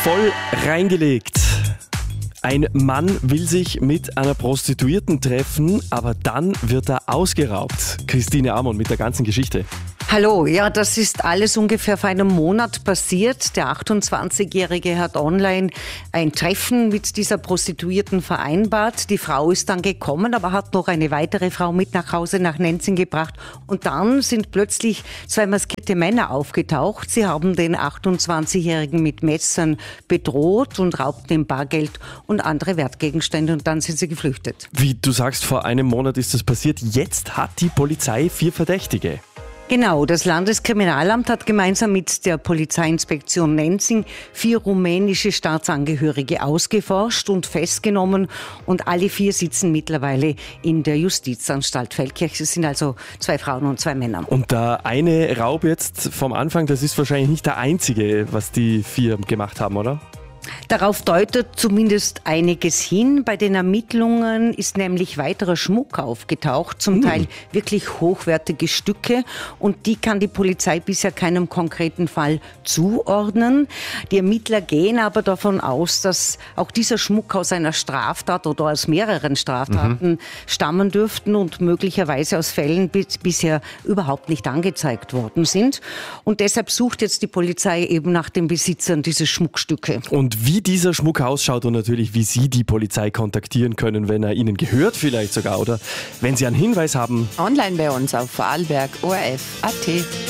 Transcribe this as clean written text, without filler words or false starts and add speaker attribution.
Speaker 1: voll reingelegt. Ein Mann will sich mit einer Prostituierten treffen, aber dann wird er ausgeraubt. Christine Amon mit der ganzen Geschichte.
Speaker 2: Hallo, ja, das ist alles ungefähr vor einem Monat passiert. Der 28-Jährige hat online ein Treffen mit dieser Prostituierten vereinbart. Die Frau ist dann gekommen, aber hat noch eine weitere Frau mit nach Hause nach Nenzing gebracht. Und dann sind plötzlich zwei maskierte Männer aufgetaucht. Sie haben den 28-Jährigen mit Messern bedroht und raubten ihm Bargeld und andere Wertgegenstände. Und dann sind sie geflüchtet.
Speaker 1: Wie du sagst, vor einem Monat ist das passiert. Jetzt hat die Polizei 4 Verdächtige.
Speaker 2: Genau, das Landeskriminalamt hat gemeinsam mit der Polizeiinspektion Nenzing 4 rumänische Staatsangehörige ausgeforscht und festgenommen. Und alle 4 sitzen mittlerweile in der Justizanstalt Feldkirch. Es sind also 2 Frauen und 2 Männer.
Speaker 1: Und der eine Raub jetzt vom Anfang, das ist wahrscheinlich nicht der einzige, was die 4 gemacht haben, oder?
Speaker 2: Darauf deutet zumindest einiges hin. Bei den Ermittlungen ist nämlich weiterer Schmuck aufgetaucht, zum Teil wirklich hochwertige Stücke. Und die kann die Polizei bisher keinem konkreten Fall zuordnen. Die Ermittler gehen aber davon aus, dass auch dieser Schmuck aus einer Straftat oder aus mehreren Straftaten stammen dürften und möglicherweise aus Fällen bisher überhaupt nicht angezeigt worden sind. Und deshalb sucht jetzt die Polizei eben nach den Besitzern dieser Schmuckstücke.
Speaker 1: Und wie dieser Schmuck ausschaut und natürlich, wie Sie die Polizei kontaktieren können, wenn er Ihnen gehört vielleicht sogar oder wenn Sie einen Hinweis haben.
Speaker 3: Online bei uns auf Vorarlberg ORF.at.